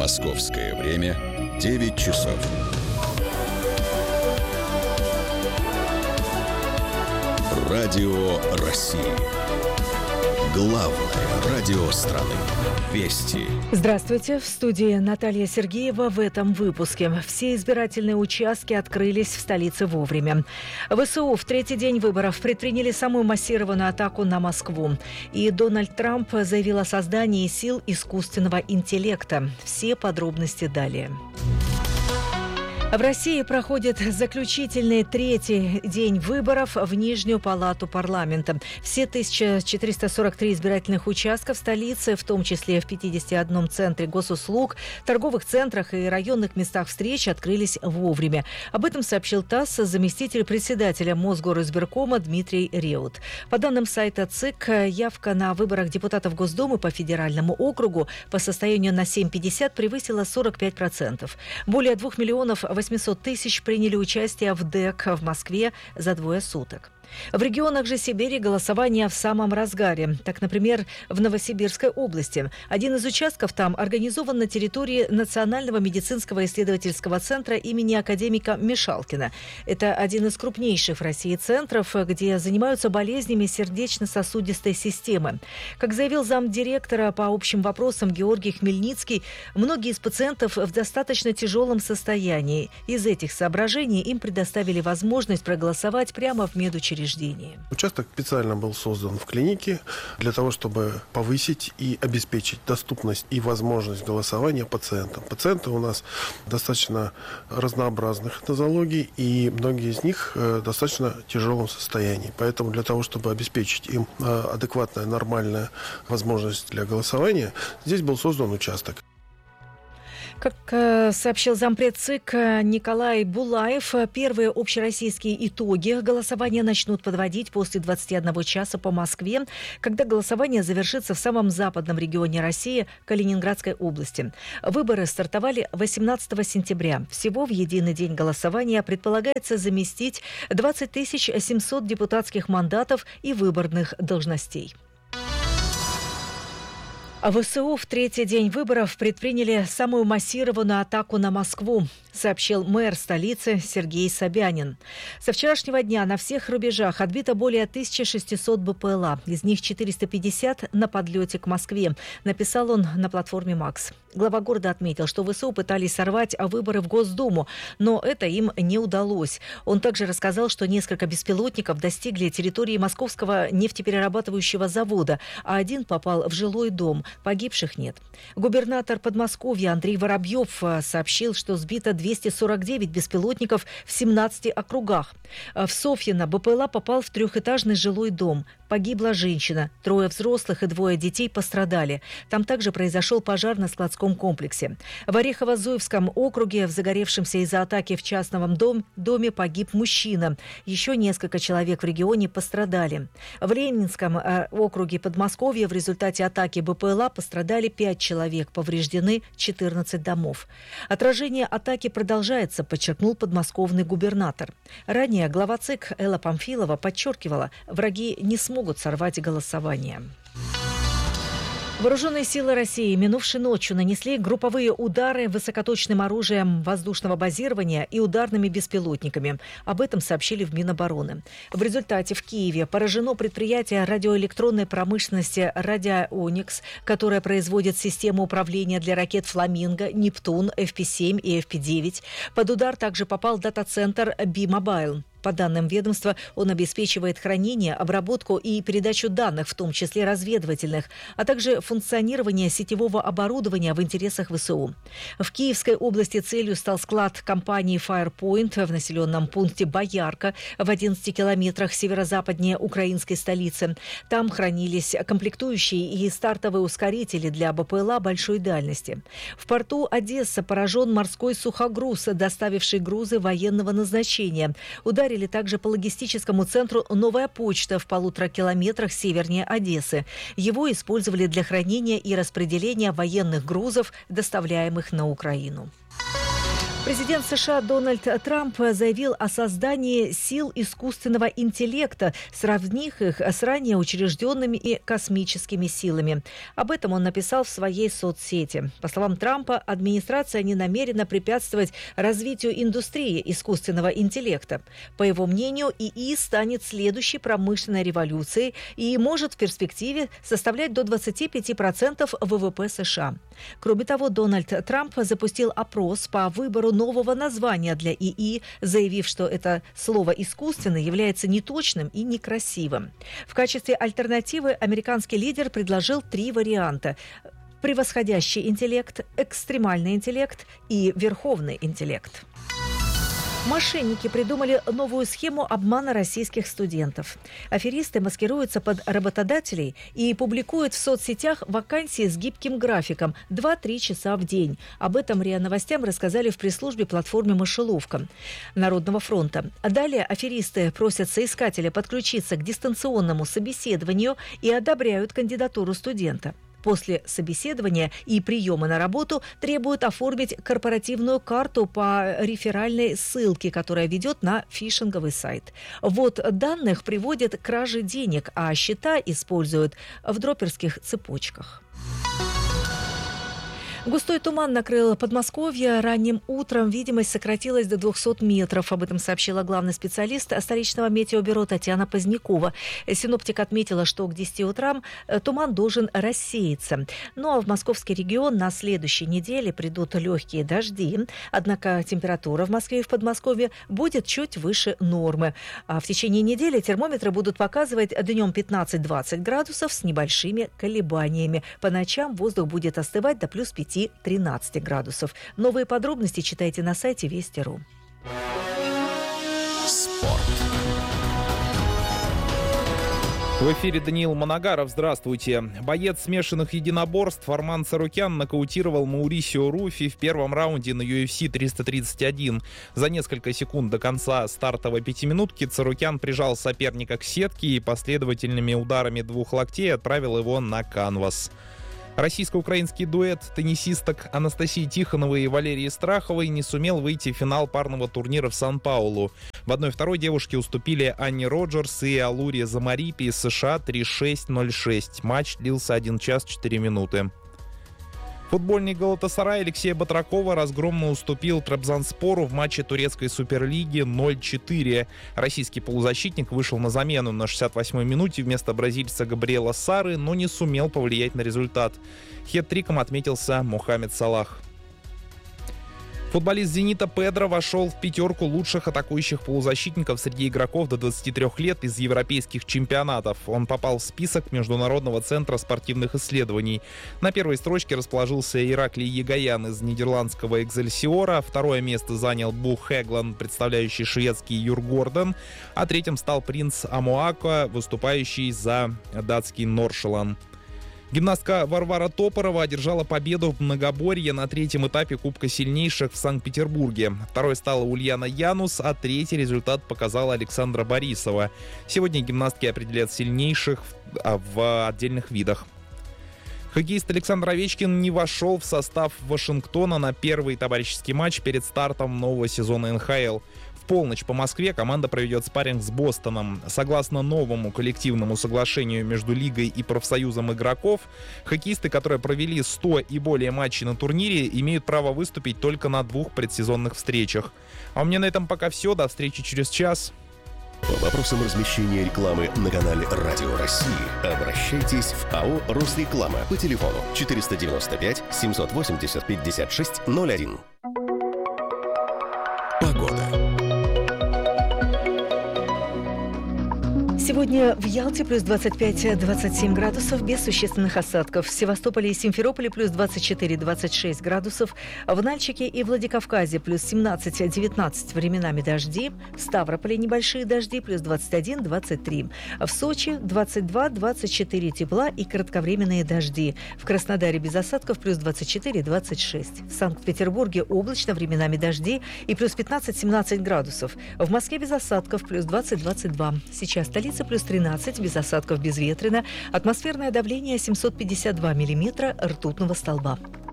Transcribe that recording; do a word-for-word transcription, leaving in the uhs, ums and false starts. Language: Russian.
Московское время девять часов. Радио России. Главное радио страны. Вести. Здравствуйте. В студии Наталья Сергеева. В этом выпуске. Все избирательные участки открылись в столице вовремя. ВСУ в третий день выборов предприняли самую массированную атаку на Москву. И Дональд Трамп заявил о создании сил искусственного интеллекта. Все подробности далее. В России проходит заключительный третий день выборов в Нижнюю палату парламента. Все тысяча четыреста сорок три избирательных участка в столице, в том числе в пятидесяти одном центре госуслуг, торговых центрах и районных местах встреч, открылись вовремя. Об этом сообщил ТАСС заместитель председателя Мосгоризбиркома Дмитрий Реут. По данным сайта ЦИК, явка на выборах депутатов Госдумы по федеральному округу по состоянию на семь пятьдесят превысила сорок пять процентов. Более двух миллионов восемьсот тысяч приняли участие в ДЭК в Москве за двое суток. В регионах же Сибири голосование в самом разгаре. Так, например, в Новосибирской области. Один из участков там организован на территории Национального медицинского исследовательского центра имени академика Мешалкина. Это один из крупнейших в России центров, где занимаются болезнями сердечно-сосудистой системы. Как заявил замдиректора по общим вопросам Георгий Хмельницкий, многие из пациентов в достаточно тяжелом состоянии. Из этих соображений им предоставили возможность проголосовать прямо в медучреждении. Участок специально был создан в клинике для того, чтобы повысить и обеспечить доступность и возможность голосования пациентам. Пациенты у нас достаточно разнообразных нозологий, и многие из них в достаточно тяжелом состоянии. Поэтому для того, чтобы обеспечить им адекватная, нормальная возможность для голосования, здесь был создан участок. Как э, сообщил зампред ЦИК Николай Булаев, первые общероссийские итоги голосования начнут подводить после двадцати одного часа по Москве, когда голосование завершится в самом западном регионе России, Калининградской области. Выборы стартовали восемнадцатого сентября. Всего в единый день голосования предполагается заместить двадцать тысяч семьсот депутатских мандатов и выборных должностей. ВСУ в третий день выборов предприняли самую массированную атаку на Москву, сообщил мэр столицы Сергей Собянин. Со вчерашнего дня на всех рубежах отбито более тысяча шестьсот БПЛА, из них четыреста пятьдесят на подлете к Москве, написал он на платформе «Макс». Глава города отметил, что ВСУ пытались сорвать выборы в Госдуму, но это им не удалось. Он также рассказал, что несколько беспилотников достигли территории Московского нефтеперерабатывающего завода, а один попал в жилой дом. Погибших нет. Губернатор Подмосковья Андрей Воробьев сообщил, что сбито двести сорок девять беспилотников в семнадцати округах. В Софьино БПЛА попал в трехэтажный жилой дом. Погибла женщина. Трое взрослых и двое детей пострадали. Там также произошел пожар на складском комплексе. В Орехово-Зуевском округе в загоревшемся из-за атаки в частном дом, доме погиб мужчина. Еще несколько человек в регионе пострадали. В Ленинском округе Подмосковья в результате атаки БПЛА пострадали пять человек, повреждены четырнадцать домов. Отражение атаки продолжается, подчеркнул подмосковный губернатор. Ранее глава ЦИК Элла Памфилова подчеркивала, враги не смогут сорвать голосование. Вооруженные силы России минувшей ночью нанесли групповые удары высокоточным оружием воздушного базирования и ударными беспилотниками. Об этом сообщили в Минобороны. В результате в Киеве поражено предприятие радиоэлектронной промышленности «Радионикс», которое производит систему управления для ракет «Фламинго», «Нептун», эф пи семь и эф пи девять. Под удар также попал дата-центр «Би-Мобайл». По данным ведомства, он обеспечивает хранение, обработку и передачу данных, в том числе разведывательных, а также функционирование сетевого оборудования в интересах ВСУ. В Киевской области целью стал склад компании Firepoint в населенном пункте Боярка в одиннадцати километрах северо-западнее украинской столицы. Там хранились комплектующие и стартовые ускорители для БПЛА большой дальности. В порту Одесса поражен морской сухогруз, доставивший грузы военного назначения. Ударили также по логистическому центру «Новая почта» в полутора километрах севернее Одессы. Его использовали для хранения и распределения военных грузов, доставляемых на Украину. Президент США Дональд Трамп заявил о создании сил искусственного интеллекта, сравнив их с ранее учрежденными и космическими силами. Об этом он написал в своей соцсети. По словам Трампа, администрация не намерена препятствовать развитию индустрии искусственного интеллекта. По его мнению, ИИ станет следующей промышленной революцией и может в перспективе составлять до двадцати пяти процентов ВВП США. Кроме того, Дональд Трамп запустил опрос по выбору нового названия для ИИ, заявив, что это слово «искусственный» является неточным и некрасивым. В качестве альтернативы американский лидер предложил три варианта: превосходящий интеллект, экстремальный интеллект и верховный интеллект. Мошенники придумали новую схему обмана российских студентов. Аферисты маскируются под работодателей и публикуют в соцсетях вакансии с гибким графиком два-три часа в день. Об этом РИА Новостям рассказали в пресс-службе платформы «Мышеловка» Народного фронта. Далее аферисты просят соискателя подключиться к дистанционному собеседованию и одобряют кандидатуру студента. После собеседования и приема на работу требуют оформить корпоративную карту по реферальной ссылке, которая ведет на фишинговый сайт. Ввод данных приводит к краже денег, а счета используют в дроперских цепочках. Густой туман накрыл Подмосковье. Ранним утром видимость сократилась до двухсот метров. Об этом сообщила главный специалист столичного метеобюро Татьяна Позднякова. Синоптик отметила, что к десяти утра туман должен рассеяться. Ну а в московский регион на следующей неделе придут легкие дожди. Однако температура в Москве и в Подмосковье будет чуть выше нормы. А в течение недели термометры будут показывать днем пятнадцать-двадцать градусов с небольшими колебаниями. По ночам воздух будет остывать до плюс пяти-тринадцати градусов. Новые подробности читайте на сайте Вести точка ру. Спорт. В эфире Даниил Манагаров. Здравствуйте. Боец смешанных единоборств Арман Царукян нокаутировал Маурисио Руфи в первом раунде на ю эф си триста тридцать один. За несколько секунд до конца стартовой пятиминутки Царукян прижал соперника к сетке и последовательными ударами двух локтей отправил его на канвас. Российско-украинский дуэт теннисисток Анастасии Тихоновой и Валерии Страховой не сумел выйти в финал парного турнира в Сан-Паулу. В одной второй девушки уступили Анне Роджерс и Алуре Замарипи из США три шесть ноль шесть. Матч длился один час четыре минуты. Футбольный Галатасарай Алексея Батракова разгромно уступил Трабзонспору в матче турецкой суперлиги ноль четыре. Российский полузащитник вышел на замену на шестьдесят восьмой минуте вместо бразильца Габриэла Сары, но не сумел повлиять на результат. Хет-триком отметился Мохаммед Салах. Футболист «Зенита» Педро вошел в пятерку лучших атакующих полузащитников среди игроков до двадцати трёх лет из европейских чемпионатов. Он попал в список Международного центра спортивных исследований. На первой строчке расположился Ираклий Егоян из нидерландского «Экзельсиора». Второе место занял Бу Хеглан, представляющий шведский Юргорден. А третьим стал принц Амуака, выступающий за датский Норшелан. Гимнастка Варвара Топорова одержала победу в многоборье на третьем этапе Кубка сильнейших в Санкт-Петербурге. Второй стала Ульяна Янус, а третий результат показала Александра Борисова. Сегодня гимнастки определят сильнейших в, в отдельных видах. Хоккеист Александр Овечкин не вошел в состав Вашингтона на первый товарищеский матч перед стартом нового сезона эн ха эл. В полночь по Москве команда проведет спарринг с Бостоном. Согласно новому коллективному соглашению между лигой и профсоюзом игроков, хоккеисты, которые провели сто и более матчей на турнире, имеют право выступить только на двух предсезонных встречах. А у меня на этом пока все. До встречи через час. По вопросам размещения рекламы на канале Радио России обращайтесь в АО «Росреклама» по телефону четыреста девяносто пять семьсот восемьдесят пятьдесят шесть ноль один. Погода. Сегодня в Ялте плюс двадцать пять - двадцать семь градусов без существенных осадков. В Севастополе и Симферополе плюс двадцать четыре - двадцать шесть градусов. В Нальчике и Владикавказе плюс семнадцать - девятнадцать, временами дожди. В Ставрополе небольшие дожди плюс двадцать один - двадцать три. В Сочи двадцать два - двадцать четыре тепла и кратковременные дожди. В Краснодаре без осадков плюс двадцать четыре - двадцать шесть. В Санкт-Петербурге облачно, временами дожди и плюс пятнадцать - семнадцать градусов. В Москве без осадков плюс двадцать - двадцать два. Сейчас столица плюс тринадцать, без осадков, безветренно. Атмосферное давление семьсот пятьдесят два миллиметра ртутного столба.